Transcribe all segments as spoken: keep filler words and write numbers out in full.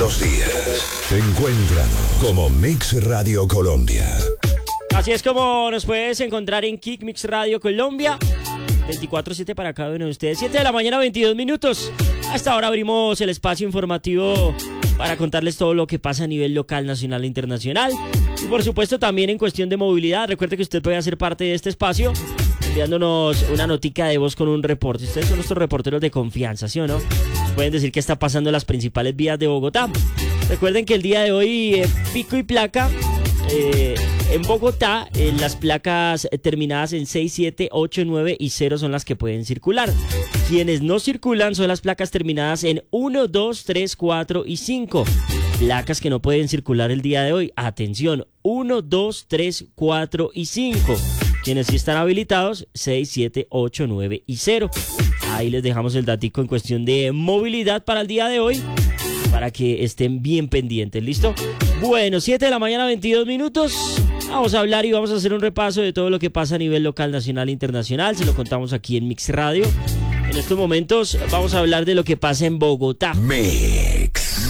los días te encuentran como Mix Radio Colombia. Así es como nos puedes encontrar en Kick Mix Radio Colombia, veinticuatro siete para cada uno de ustedes. siete de la mañana, veintidós minutos. Hasta ahora abrimos el espacio informativo para contarles todo lo que pasa a nivel local, nacional e internacional. Y por supuesto también en cuestión de movilidad. Recuerde que usted puede hacer parte de este espacio enviándonos una notica de voz con un reporte. Ustedes son nuestros reporteros de confianza, ¿sí o no? Nos pueden decir qué está pasando en las principales vías de Bogotá. Recuerden que el día de hoy eh, pico y placa eh, en Bogotá, eh, las placas terminadas en seis, siete, ocho, nueve y cero son las que pueden circular. Quienes no circulan son las placas terminadas en uno, dos, tres, cuatro y cinco. Placas que no pueden circular el día de hoy. Atención, uno, dos, tres, cuatro y cinco. Quienes sí están habilitados, seis, siete, ocho, nueve y cero. Ahí les dejamos el datico en cuestión de movilidad para el día de hoy, para que estén bien pendientes, ¿listo? Bueno, siete de la mañana, veintidós minutos. Vamos a hablar y vamos a hacer un repaso de todo lo que pasa a nivel local, nacional e internacional. Se lo contamos aquí en Mix Radio. En estos momentos vamos a hablar de lo que pasa en Bogotá. Mix,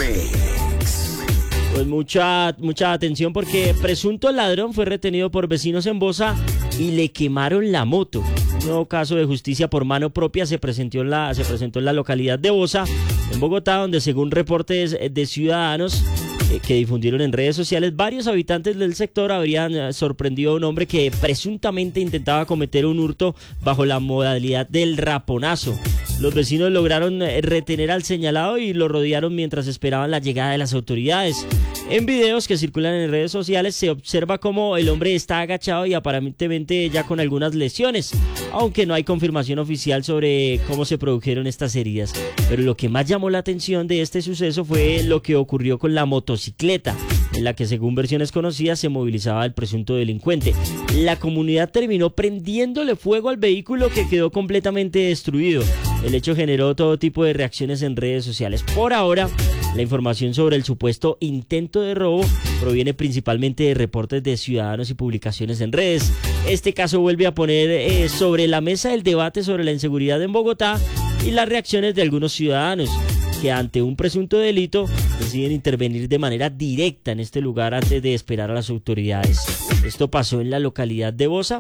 Mix. Pues mucha, mucha atención porque presunto ladrón fue retenido por vecinos en Bosa y le quemaron la moto. Un nuevo caso de justicia por mano propia se presentó en la, se presentó en la localidad de Bosa, en Bogotá, donde según reportes de ciudadanos eh, que difundieron en redes sociales, varios habitantes del sector habrían eh, sorprendido a un hombre que presuntamente intentaba cometer un hurto bajo la modalidad del raponazo. Los vecinos lograron retener al señalado y lo rodearon mientras esperaban la llegada de las autoridades. En videos que circulan en redes sociales se observa cómo el hombre está agachado y aparentemente ya con algunas lesiones, aunque no hay confirmación oficial sobre cómo se produjeron estas heridas. Pero lo que más llamó la atención de este suceso fue lo que ocurrió con la motocicleta, en la que según versiones conocidas se movilizaba el presunto delincuente. La comunidad terminó prendiéndole fuego al vehículo, que quedó completamente destruido. El hecho generó todo tipo de reacciones en redes sociales. Por ahora, la información sobre el supuesto intento de robo proviene principalmente de reportes de ciudadanos y publicaciones en redes. Este caso vuelve a poner eh, sobre la mesa el debate sobre la inseguridad en Bogotá y las reacciones de algunos ciudadanos que ante un presunto delito deciden intervenir de manera directa en este lugar antes de esperar a las autoridades. Esto pasó en la localidad de Bosa,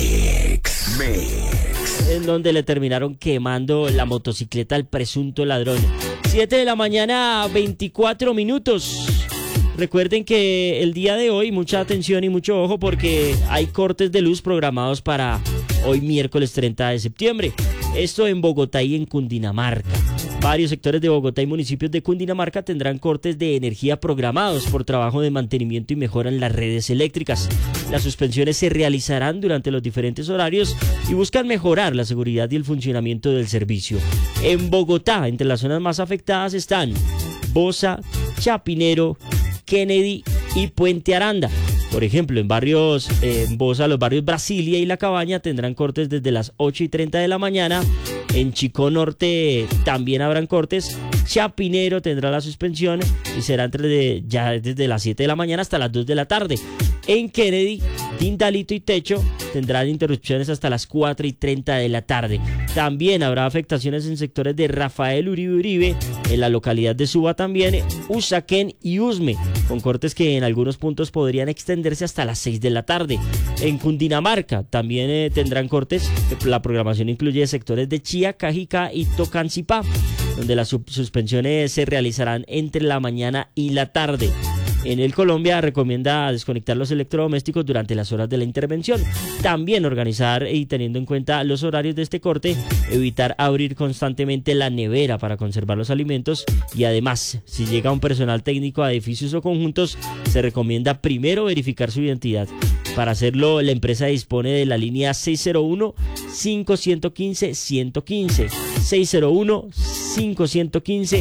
Mix, Mix, en donde le terminaron quemando la motocicleta al presunto ladrón. siete de la mañana, veinticuatro minutos. Recuerden que el día de hoy, mucha atención y mucho ojo, porque hay cortes de luz programados para hoy miércoles treinta de septiembre. Esto en Bogotá y en Cundinamarca. Varios sectores de Bogotá y municipios de Cundinamarca tendrán cortes de energía programados por trabajo de mantenimiento y mejora en las redes eléctricas. Las suspensiones se realizarán durante los diferentes horarios y buscan mejorar la seguridad y el funcionamiento del servicio. En Bogotá, entre las zonas más afectadas están Bosa, Chapinero, Kennedy y Puente Aranda. Por ejemplo, en barrios, eh, en Bosa, los barrios Brasilia y La Cabaña tendrán cortes desde las ocho y treinta de la mañana. En Chicó Norte también habrán cortes. Chapinero tendrá la suspensión y será entre de, ya desde las siete de la mañana hasta las dos de la tarde. En Kennedy, Dindalito y Techo tendrán interrupciones hasta las cuatro y treinta de la tarde. También habrá afectaciones en sectores de Rafael Uribe Uribe, en la localidad de Suba también, Usaquén y Usme, con cortes que en algunos puntos podrían extenderse hasta las seis de la tarde. En Cundinamarca también eh, tendrán cortes. La programación incluye sectores de Chía, Cajicá y Tocancipá, donde las suspensiones se realizarán entre la mañana y la tarde. En el Colombia recomienda desconectar los electrodomésticos durante las horas de la intervención. También organizar y teniendo en cuenta los horarios de este corte, evitar abrir constantemente la nevera para conservar los alimentos y además, si llega un personal técnico a edificios o conjuntos, se recomienda primero verificar su identidad. Para hacerlo, la empresa dispone de la línea seis cero uno, cinco uno cinco, uno uno cinco, seis cero uno, cinco uno cinco,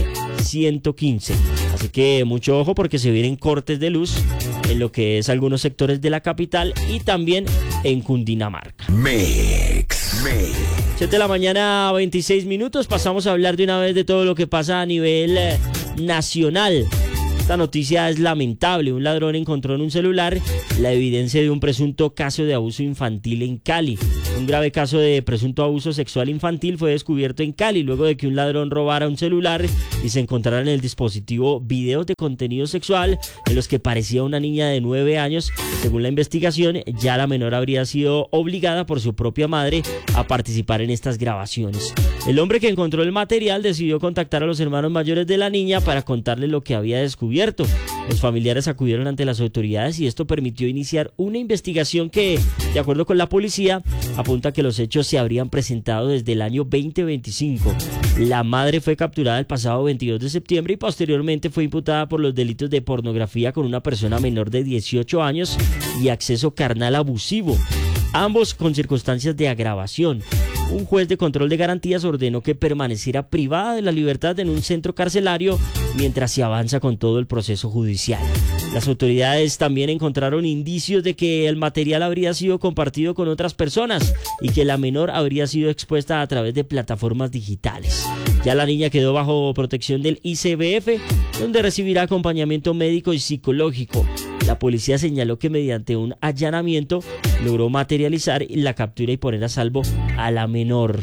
uno uno cinco. Así que mucho ojo porque se vienen cortes de luz en lo que es algunos sectores de la capital y también en Cundinamarca. Mix, Mix. siete de la mañana, veintiséis minutos. Pasamos a hablar de una vez de todo lo que pasa a nivel eh, nacional. Esta noticia es lamentable. Un ladrón encontró en un celular la evidencia de un presunto caso de abuso infantil en Cali. Un grave caso de presunto abuso sexual infantil fue descubierto en Cali luego de que un ladrón robara un celular y se encontrara en el dispositivo videos de contenido sexual en los que parecía una niña de nueve años. Según la investigación, ya la menor habría sido obligada por su propia madre a participar en estas grabaciones. El hombre que encontró el material decidió contactar a los hermanos mayores de la niña para contarles lo que había descubierto. Los familiares acudieron ante las autoridades y esto permitió iniciar una investigación que, de acuerdo con la policía, apunta que los hechos se habrían presentado desde el año veinte veinticinco. La madre fue capturada el pasado veintidós de septiembre y posteriormente fue imputada por los delitos de pornografía con una persona menor de dieciocho años y acceso carnal abusivo, ambos con circunstancias de agravación. Un juez de control de garantías ordenó que permaneciera privada de la libertad en un centro carcelario mientras se avanza con todo el proceso judicial. Las autoridades también encontraron indicios de que el material habría sido compartido con otras personas y que la menor habría sido expuesta a través de plataformas digitales. Ya la niña quedó bajo protección del I C B F, donde recibirá acompañamiento médico y psicológico. La policía señaló que mediante un allanamiento logró materializar la captura y poner a salvo a la menor.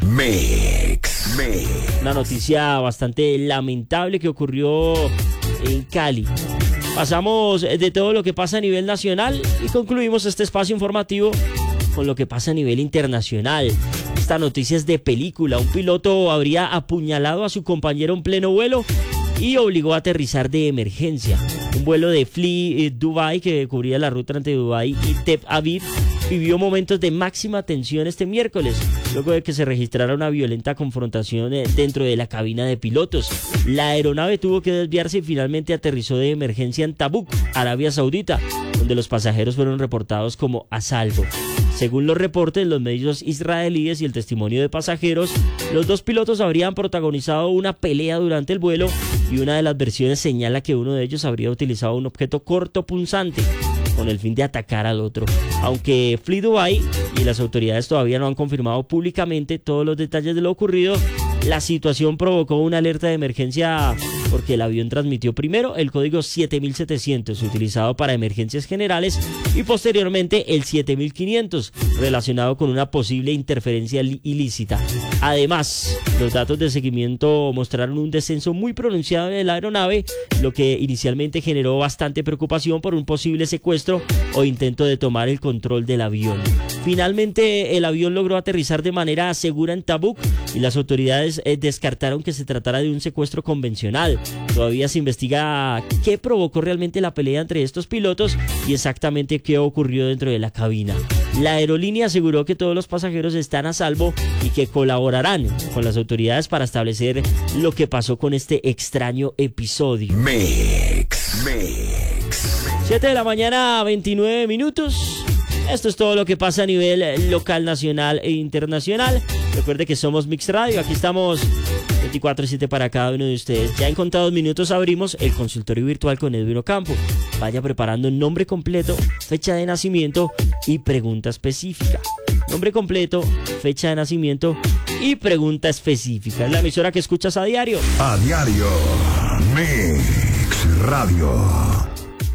Mix, Mix. Una noticia bastante lamentable que ocurrió en Cali. Pasamos de todo lo que pasa a nivel nacional y concluimos este espacio informativo con lo que pasa a nivel internacional. Esta noticia es de película. Un piloto habría apuñalado a su compañero en pleno vuelo y obligó a aterrizar de emergencia. Un vuelo de Fly Dubai que cubría la ruta entre Dubai y Tel Aviv vivió momentos de máxima tensión este miércoles, luego de que se registrara una violenta confrontación dentro de la cabina de pilotos. La aeronave tuvo que desviarse y finalmente aterrizó de emergencia en Tabuk, Arabia Saudita, donde los pasajeros fueron reportados como a salvo. Según los reportes, los medios israelíes y el testimonio de pasajeros, los dos pilotos habrían protagonizado una pelea durante el vuelo y una de las versiones señala que uno de ellos habría utilizado un objeto cortopunzante con el fin de atacar al otro. Aunque Fly Dubai y las autoridades todavía no han confirmado públicamente todos los detalles de lo ocurrido, la situación provocó una alerta de emergencia porque el avión transmitió primero el código siete mil setecientos utilizado para emergencias generales y posteriormente el siete mil quinientos relacionado con una posible interferencia ilícita. Además, los datos de seguimiento mostraron un descenso muy pronunciado de la aeronave, lo que inicialmente generó bastante preocupación por un posible secuestro o intento de tomar el control del avión. Finalmente, el avión logró aterrizar de manera segura en Tabuk y las autoridades eh, descartaron que se tratara de un secuestro convencional. Todavía se investiga qué provocó realmente la pelea entre estos pilotos y exactamente qué ocurrió dentro de la cabina. La aerolínea aseguró que todos los pasajeros están a salvo y que colaborarán con las autoridades para establecer lo que pasó con este extraño episodio. Mix, Mix. siete de la mañana, veintinueve minutos. Esto es todo lo que pasa a nivel local, nacional e internacional. Recuerde que somos Mix Radio, aquí estamos veinticuatro siete para cada uno de ustedes. Ya en contados minutos abrimos el consultorio virtual con Edwin Ocampo. Vaya preparando nombre completo, fecha de nacimiento y pregunta específica. Nombre completo, fecha de nacimiento y pregunta específica. Es la emisora que escuchas a diario. A diario, Mix Radio.